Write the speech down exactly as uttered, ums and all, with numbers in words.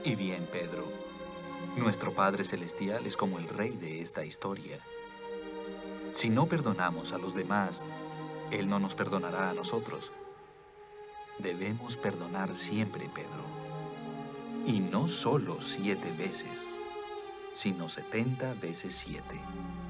Y bien, Pedro, nuestro Padre Celestial es como el rey de esta historia. Si no perdonamos a los demás, Él no nos perdonará a nosotros. Debemos perdonar siempre, Pedro. Y no solo siete veces, sino setenta veces siete.